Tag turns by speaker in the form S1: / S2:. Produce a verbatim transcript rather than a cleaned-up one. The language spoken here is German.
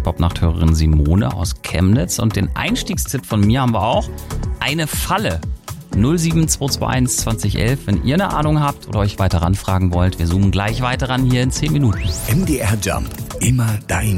S1: Pop-Nachthörerin Simone aus Chemnitz. Und den Einstiegstipp von mir haben wir auch. Eine Falle. null sieben zwei zwei eins zwanzig elf, wenn ihr eine Ahnung habt oder euch weiter ranfragen wollt. Wir zoomen gleich weiter ran hier in zehn Minuten.
S2: M D R Jump. Immer deine